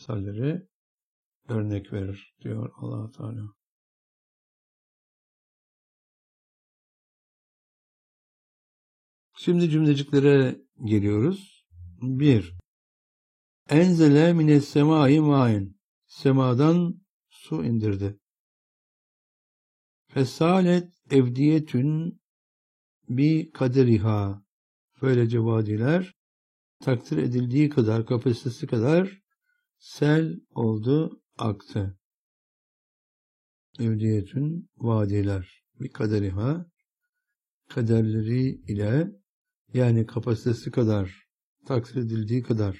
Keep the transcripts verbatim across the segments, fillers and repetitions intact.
emsalleri örnek verir diyor Allah Teala. Şimdi cümleciklere geliyoruz. bir. Enzele mines semai main. Semadan su indirdi. Fesalet evdiyetün bi kaderiha. Böylece vadiler takdir edildiği kadar, kapasitesi kadar sel oldu, aktı. Evdiyetün vadiler bi kaderiha, kaderleri ile, yani kapasitesi kadar, takdir edildiği kadar.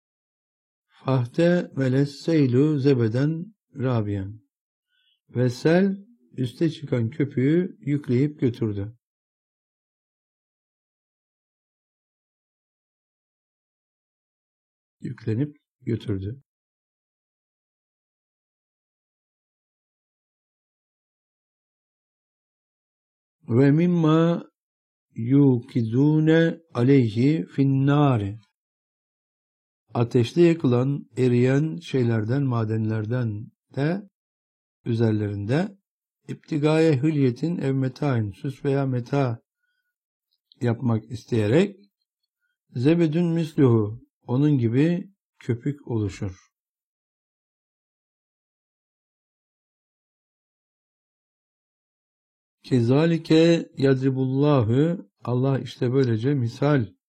Fahte veles seylu zebeden rabiyen. Ve sel üste çıkan köpüğü yükleyip götürdü. Yüklenip götürdü. Ve mimma yukizune aleyhi finnâri. Ateşte yakılan, eriyen şeylerden, madenlerden de üzerlerinde İptigâye hülyetin ev metâin, süs veya meta yapmak isteyerek zebedün misluhu, onun gibi köpük oluşur. Kezalike yadribullahu, Allah işte böylece misal